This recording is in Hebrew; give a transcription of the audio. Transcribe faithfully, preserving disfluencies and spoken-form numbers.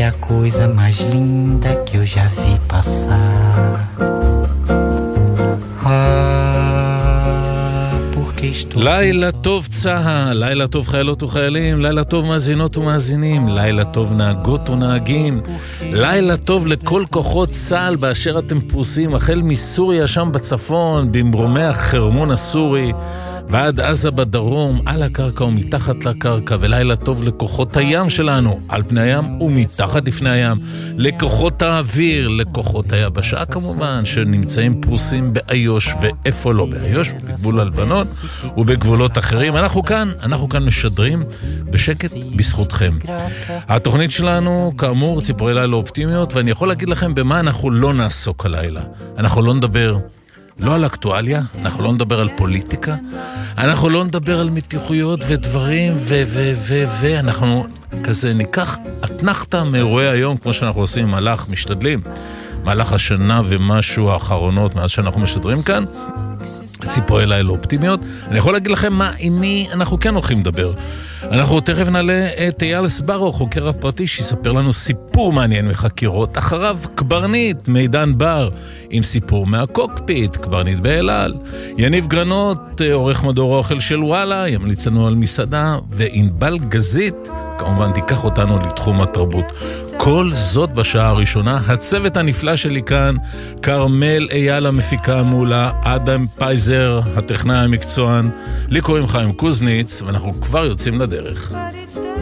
a coisa mais linda que eu já vi passar. לילה טוב צהל, לילה טוב חיילות וחיילים, לילה טוב מאזינות ומאזינים, לילה טוב נהגות ונהגים, לילה טוב לכל כוחות צהל באשר אתם פרוסים, החל מסוריה שם בצפון, במרומי החרמון הסורי, ועד עזה בדרום, על הקרקע ומתחת לקרקע, ולילה טוב לכוחות הים שלנו, על פני הים ומתחת לפני הים, לכוחות האוויר, לכוחות היבשה כמובן, שנמצאים פרוסים באיוש, ואיפה לא באיוש, בגבול הלבנון ובגבולות אחרים. אנחנו כאן, אנחנו כאן משדרים בשקט בזכותכם. התוכנית שלנו, כאמור, ציפורי לילה אופטימיות, ואני יכול להגיד לכם במה אנחנו לא נעסוק הלילה. אנחנו לא נדבר לא על אקטואליה, אנחנו לא נדבר על פוליטיקה, אנחנו לא נדבר על מתיחויות ודברים, ו- ו- ו- ו- אנחנו כזה ניקח אתנחתה מאירועי היום, כמו שאנחנו עושים מהלך, משתדלים, מהלך השנה ומשהו האחרונות מאז שאנחנו משדרים כאן, ציפורי לילה אופטימיות. אני יכול להגיד לכם מה, עם מי אנחנו כן הולכים לדבר. אנחנו תכף נעלה את אייל אסברו, חוקר הפרטי, שיספר לנו סיפור מעניין מחקירות. אחריו קברניט מידן בר עם סיפור מהקוקפיט, קברניט באלעל. יניב גרנות, עורך מדור האוכל של וואלה, ימליץ לנו על מסעדה, וענבל גזית כמובן תיקח אותנו לתחום התרבות. כל זאת בשעה הראשונה. הצוות הנפלא שלי כאן, קרמל אייל המפיקה מולה, אדם פייזר הטכנאי המקצוען, לי קוראים חיים קוזניץ, ואנחנו כבר יוצאים לדרך.